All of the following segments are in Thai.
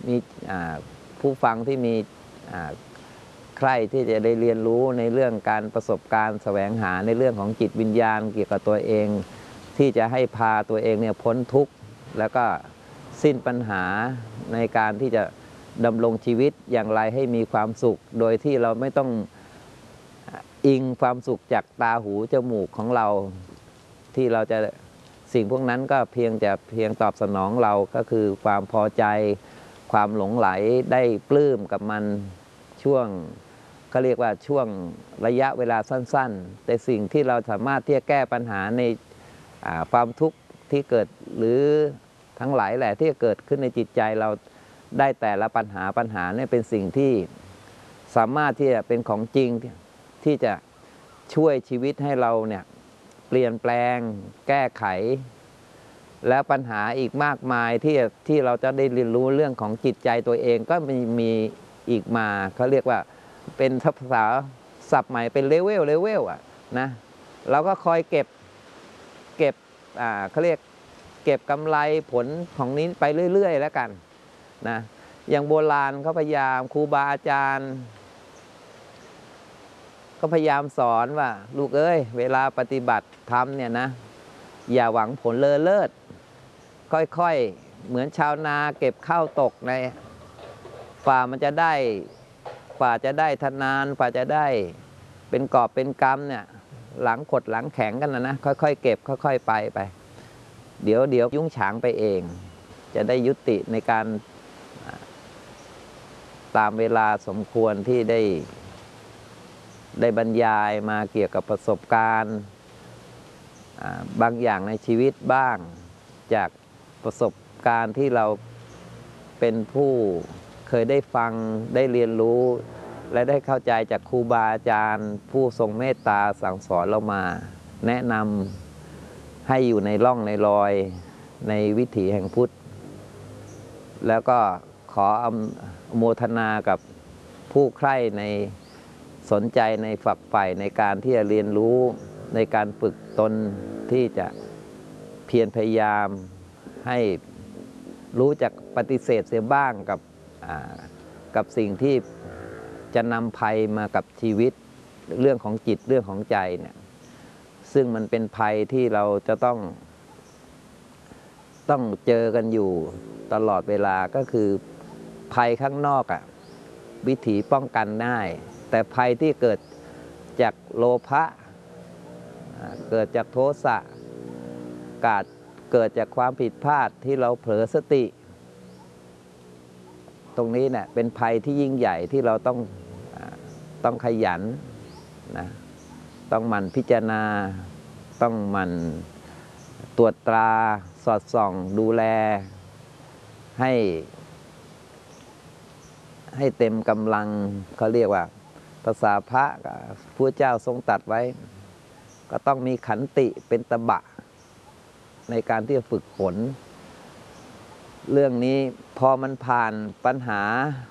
มีผู้ฟังที่มีใคร่ที่จะได้เรียนรู้ในเรื่องการประสบการณ์แสวงหาในเรื่องของจิตวิญญาณเกี่ยวกับตัวเองที่จะให้พาตัวเองเนี่ยพ้นทุกข์แล้วก็สิ้นปัญหาในการที่จะดำรงชีวิตอย่างไรให้มีความสุขโดยที่เราไม่ต้องอิงความสุขจากตาหูจมูกของเราที่เราจะสิ่งพวกนั้นก็เพียงตอบสนองเราก็คือความพอใจความหลงไหลได้ปลื้มกับมันช่วงเขาเรียกว่าช่วงระยะเวลาสั้นๆแต่สิ่งที่เราสามารถที่จะแก้ปัญหาในความทุกข์ที่เกิดหรือทั้งหลายแหละที่เกิดขึ้นในจิตใจเราได้แต่ละปัญหาเนี่ยเป็นสิ่งที่สามารถที่จะเป็นของจริงที่จะช่วยชีวิตให้เราเนี่ยเปลี่ยนแปลงแก้ไขและปัญหาอีกมากมายที่เราจะได้เรียนรู้เรื่องของจิตใจตัวเองก็มีอีกมาเขาเรียกว่าเป็นภาษาศัพท์ใหม่เป็นเลเวลอ่ะนะเราก็คอยเก็บเขาเรียกเก็บกำไรผลของนี้ไปเรื่อยๆแล้วกันนะอย่างโบราณเขาพยายามครูบาอาจารย์ก็พยายามสอนว่าลูกเอ้ยเวลาปฏิบัติธรรมเนี่ยนะอย่าหวังผลเลอเลิศค่อยๆเหมือนชาวนาเก็บข้าวตกในฝ่ามันจะได้ฝ่าจะได้ทนานฝ่าจะได้เป็นกอบเป็นกำเนี่ยหลังขดหลังแข็งกันนะค่อยๆเก็บค่อยๆไปเดี๋ยวยุ่งฉางไปเองจะได้ยุติในการตามเวลาสมควรที่ได้บรรยายมาเกี่ยวกับประสบการณ์บางอย่างในชีวิตบ้างจากประสบการณ์ที่เราเป็นผู้เคยได้ฟังได้เรียนรู้และได้เข้าใจจากครูบาอาจารย์ผู้ทรงเมตตาสั่งสอนเรามาแนะนำให้อยู่ในร่องในรอยในวิถีแห่งพุทธแล้วก็ขออโมทนากับผู้ใคร่ในสนใจในฝักใฝ่ในการที่จะเรียนรู้ในการฝึกตนที่จะเพียรพยายามให้รู้จักปฏิเสธเสียบ้างกับสิ่งที่จะนำภัยมากับชีวิตเรื่องของจิตเรื่องของใจเนี่ยซึ่งมันเป็นภัยที่เราจะต้องเจอกันอยู่ตลอดเวลาก็คือภัยข้างนอกวิถีป้องกันได้แต่ภัยที่เกิดจากโลภะเกิดจากโทสะเกิดจากความผิดพลาดที่เราเผลอสติตรงนี้เนี่ยเป็นภัยที่ยิ่งใหญ่ที่เราต้องขยันนะต้องหมั่นพิจารณาต้องหมั่นตรวจตราสอดส่องดูแลให้เต็มกำลังเขาเรียกว่าภาษาพระพระเจ้าทรงตรัสไว้ก็ต้องมีขันติเป็นตบะในการที่จะฝึกฝนเรื่องนี้พอมันผ่านปัญหา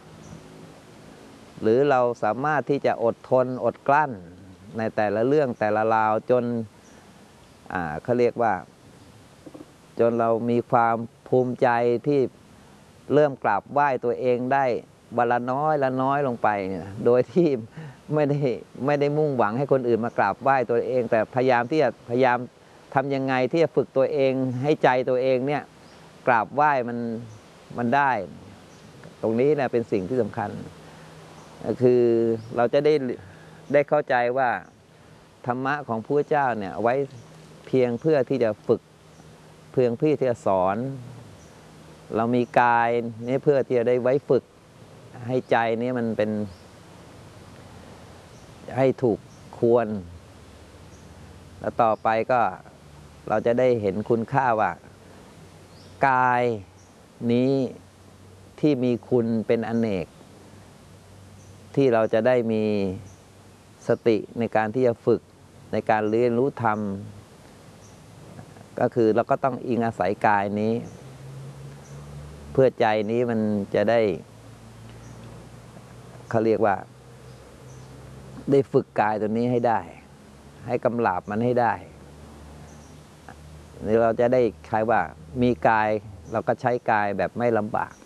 หรือเราสามารถที่จะอดทนอดกลั้นในแต่ละเรื่องแต่ละราวจนเขาเรียกว่าจนเรามีความภูมิใจที่เริ่มกราบไหว้ตัวเองได้วันละน้อยลงไปโดยที่ไม่ได้มุ่งหวังให้คนอื่นมากราบไหว้ตัวเองแต่พยายามทำยังไงที่จะฝึกตัวเองให้ใจตัวเองเนี่ยกราบไหว้มันได้ตรงนี้นะเป็นสิ่งที่สำคัญคือเราจะได้เข้าใจว่าธรรมะของพระเจ้าเนี่ยไว้เพียงเพื่อที่จะฝึกเพียงที่จะสอนเรามีกายนี้เพื่อที่จะได้ไว้ฝึกให้ใจนี้มันเป็นให้ถูกควรแล้วต่อไปก็เราจะได้เห็นคุณค่าว่ากายนี้ที่มีคุณเป็นอเนกที่เราจะได้มีสติในการที่จะฝึกในการเรียนรู้ธรรมก็คือเราก็ต้องอิงอาศัยกายนี้เพื่อใจนี้มันจะได้เขาเรียกว่าได้ฝึกกายตัวนี้ให้ได้ให้กำลาบมันให้ได้นี่เราจะได้คล้ายว่ามีกายเราก็ใช้กายแบบไม่ลำบาก